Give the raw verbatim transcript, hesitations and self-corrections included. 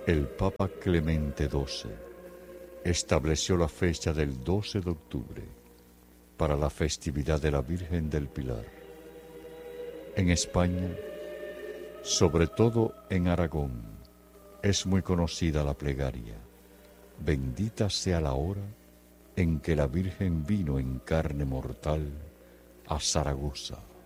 El Papa Clemente doce estableció la fecha del doce de octubre para la festividad de la Virgen del Pilar. En España, sobre todo en Aragón, es muy conocida la plegaria: bendita sea la hora en que la Virgen vino en carne mortal a Zaragoza.